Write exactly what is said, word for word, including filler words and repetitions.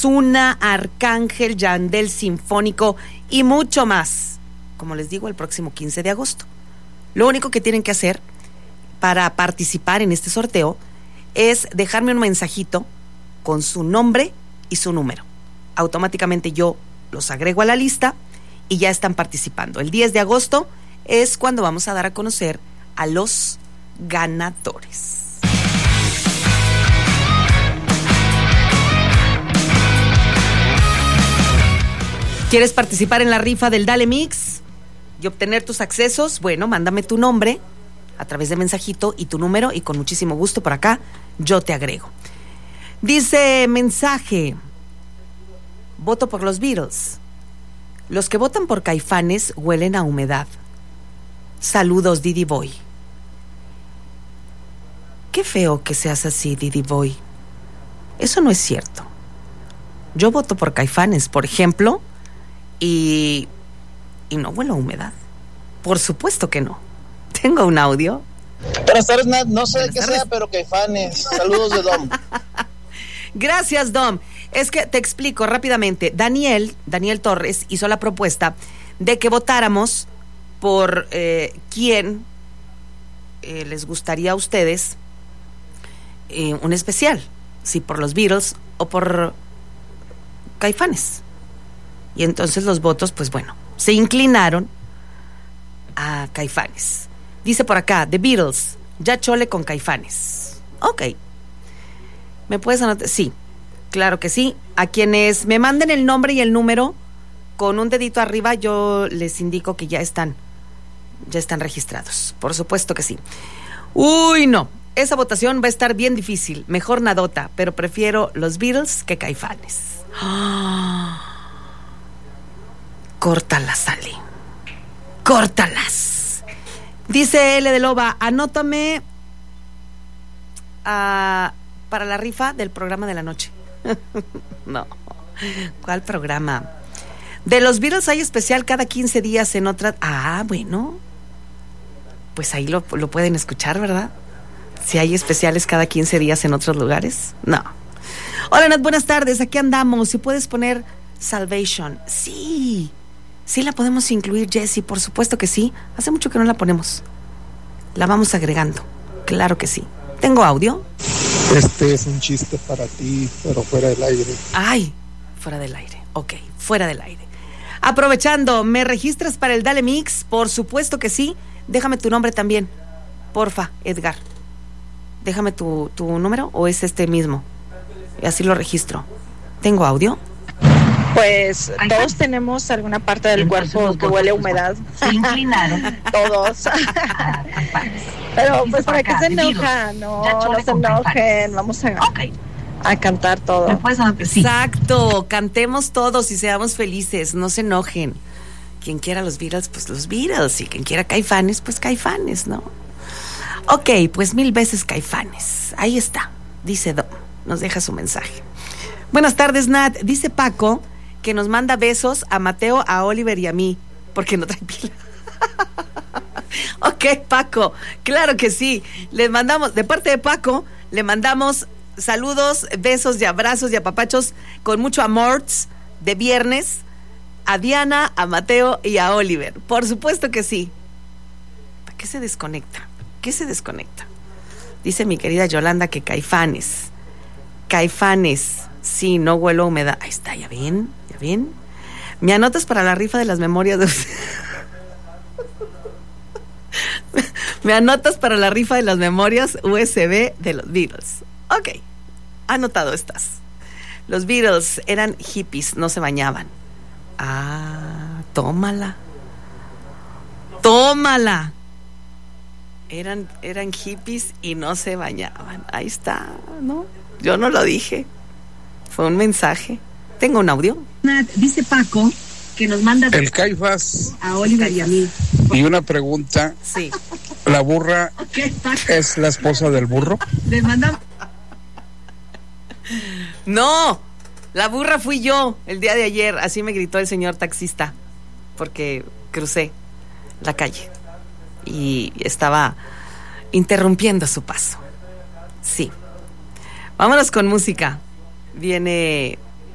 Ozuna, Arcángel, Yandel Sinfónico y mucho más. Como les digo, el próximo quince de agosto. Lo único que tienen que hacer para participar en este sorteo es dejarme un mensajito con su nombre y su número. Automáticamente yo los agrego a la lista y ya están participando. El diez de agosto es cuando vamos a dar a conocer a los ganadores. ¿Quieres participar en la rifa del Dale Mix y obtener tus accesos? Bueno, mándame tu nombre a través de mensajito y tu número y con muchísimo gusto por acá yo te agrego. Dice mensaje: voto por los Beatles. Los que votan por Caifanes huelen a humedad. Saludos, Didi Boy. Qué feo que seas así, Didi Boy. Eso no es cierto. Yo voto por Caifanes, por ejemplo, y, y no huelo a humedad. Por supuesto que no. Tengo un audio. Buenas tardes, Nat. No sé de qué sea, pero Caifanes. Saludos de Dom. Gracias, Dom. Es que te explico rápidamente. Daniel, Daniel Torres hizo la propuesta de que votáramos por eh, quién eh, les gustaría a ustedes eh, un especial, si por los Beatles o por Caifanes. Y entonces los votos, pues bueno, se inclinaron a Caifanes. Dice por acá, The Beatles, ya chole con Caifanes. Ok. ¿Me puedes anotar? Sí, claro que sí. A quienes me manden el nombre y el número con un dedito arriba, yo les indico que ya están, ya están registrados. Por supuesto que sí. Uy, no. Esa votación va a estar bien difícil. Mejor nadota, pero prefiero los Beatles que Caifanes. ¡Oh! Córtalas, Ale. Córtalas. Dice L de Loba, anótame uh, para la rifa del programa de la noche. No. ¿Cuál programa? De los Beatles hay especial cada quince días en otra. Ah, bueno. Pues ahí lo, lo pueden escuchar, ¿verdad? Si hay especiales cada quince días en otros lugares. No. Hola, Nat, buenas tardes. Aquí andamos. Si puedes poner Salvation. Sí. Sí la podemos incluir, Jessie. Por supuesto que sí. Hace mucho que no la ponemos. La vamos agregando. Claro que sí. ¿Tengo audio? Este es un chiste para ti, pero fuera del aire. Ay, fuera del aire. Ok, fuera del aire. Aprovechando, ¿me registras para el Dale Mix? Por supuesto que sí. Déjame tu nombre también. Porfa, Edgar. Déjame tu, tu número o es este mismo. Y así lo registro. ¿Tengo audio? Pues todos tenemos alguna parte del entonces, cuerpo que huele a humedad. Se inclinaron. Todos. Pero pues para qué se enojan, no, no se enojen. Vamos a, okay. a cantar todo. Exacto, cantemos todos y seamos felices, no se enojen. Quien quiera los Beatles, pues los Beatles. Y quien quiera Caifanes, pues Caifanes, ¿no? Ok, pues mil veces Caifanes. Ahí está, dice Dom, nos deja su mensaje. Buenas tardes, Nat. Dice Paco que nos manda besos a Mateo, a Oliver y a mí, porque no trae pila. Ok, Paco, claro que sí. Les mandamos, de parte de Paco, le mandamos saludos, besos y abrazos y apapachos con mucho amor de viernes a Diana, a Mateo y a Oliver. Por supuesto que sí. ¿Para qué se desconecta? ¿Qué se desconecta? Dice mi querida Yolanda que Caifanes. Caifanes. Sí, no huelo a humedad. Ahí está, ¿ya ven? ¿Ya ven? ¿Me anotas para la rifa de las memorias de usted? ¿Me anotas para la rifa de las memorias U S B de los Beatles? Ok, anotado estás. Los Beatles eran hippies, no se bañaban. Ah, tómala. Tómala. Eran, eran hippies y no se bañaban. Ahí está, ¿no? Yo no lo dije. Fue un mensaje. Tengo un audio. Dice Paco que nos manda el Caifás a Oliver y a mí. Y una pregunta. Sí. ¿La burra es la esposa del burro? Le mandamos. No, la burra fui yo el día de ayer. Así me gritó el señor taxista porque crucé la calle y estaba interrumpiendo su paso. Sí. Vámonos con música. Viene